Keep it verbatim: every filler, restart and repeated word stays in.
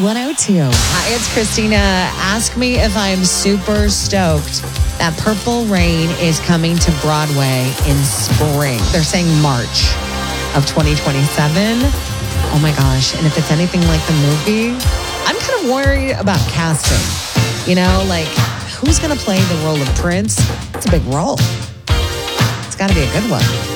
one oh two. Hi, it's Christina. Ask me if I'm super stoked that Purple Rain is coming to Broadway in spring. They're saying March of twenty twenty-seven. Oh my gosh. And if it's anything like the movie, I'm kind of worried about casting. You know, like, who's going to play the role of Prince? It's a big role. It's got to be a good one.